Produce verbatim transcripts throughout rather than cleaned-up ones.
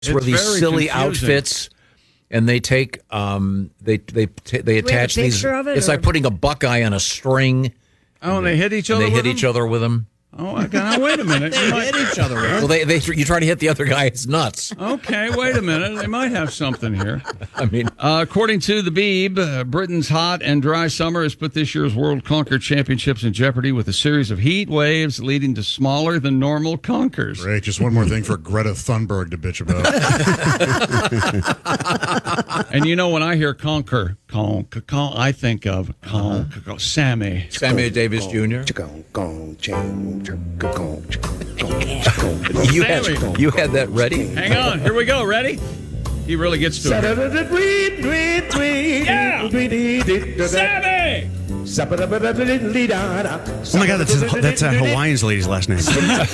It's where these silly confusing. outfits, and they take um they they t- they attach a these. picture of it, It's or- like putting a Buckeye on a string. Oh, and they hit each And other they with hit each them? other with them. Oh, okay. Now, wait a minute. You might- Hit each other. Right? Well, they they you try to hit the other guy's nuts. Okay, wait a minute. They might have something here. I mean, Uh, according to the Beeb, uh, Britain's hot and dry summer has put this year's World Conquer Championships in jeopardy with a series of heat waves leading to smaller than normal conkers. Great. Just one more thing for Greta Thunberg to bitch about. And you know, when I hear conquer, conk, conk, I think of conk, Uh-huh. Sammy. Samuel Davis Junior You had Sammy. you had that ready. Hang on, here we go. Ready? He really gets to it. Yeah! Sammy! Oh my God, that's his, that's uh, Hawaiian's lady's last name.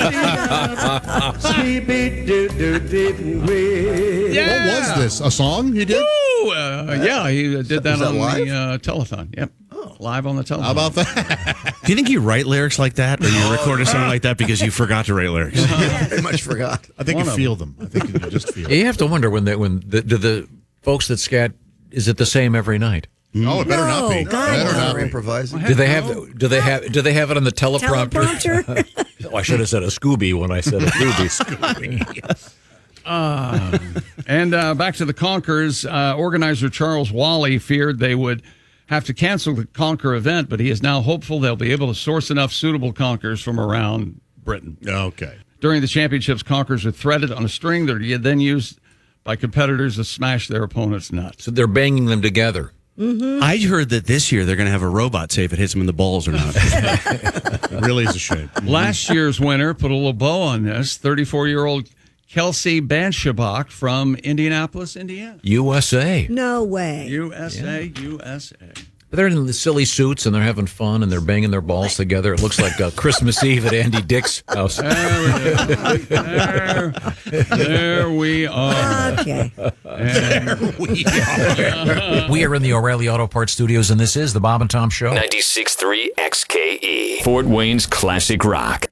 Yeah! What was this? A song he did? Woo! Uh, yeah, he uh, did that that on live? the uh, telethon. Yep. Live on the telethon. How about that? Do you think you write lyrics like that, or you record a song like that because you forgot to write lyrics? Pretty much forgot. I think One you of feel them. I think you just feel You them. have to wonder when they when the, do the folks that scat, is it the same every night? Oh, it better not be. No, God, Better no. not We're be. improvising. Do they have do they have do they have it on the teleprompter? Teleprompter. Oh, I should have said a Scooby when I said a Scooby. And uh, back to the Conkers, uh, organizer Charles Wally feared they would have to cancel the Conquer event, but he is now hopeful they'll be able to source enough suitable Conkers from around Britain. Okay. During the championships, Conkers are threaded on a string. They're then used by competitors to smash their opponent's nuts. So they're banging them together. I heard that this year they're going to have a robot say if it hits him in the balls or not. It really is a shame. Last year's winner put a little bow on this, thirty-four-year-old Kelsey Banshabach from Indianapolis, Indiana. U S A. No way. U S A, U S A. But they're in the silly suits and they're having fun and they're banging their balls together. It looks like uh, Christmas Eve at Andy Dick's house. There we, there, there we are. Okay. We are in the O'Reilly Auto Parts Studios, and this is the Bob and Tom Show. ninety-six point three X K E, Fort Wayne's classic rock.